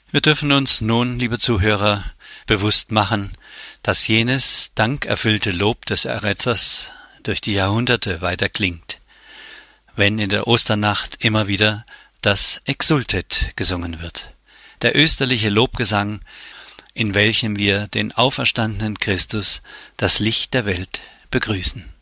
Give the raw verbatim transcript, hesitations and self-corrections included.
Wir dürfen uns nun, liebe Zuhörer, bewusst machen, dass jenes dankerfüllte Lob des Erretters durch die Jahrhunderte weiter klingt, wenn in der Osternacht immer wieder das Exsultet gesungen wird, der österliche Lobgesang, in welchem wir den auferstandenen Christus, das Licht der Welt, begrüßen.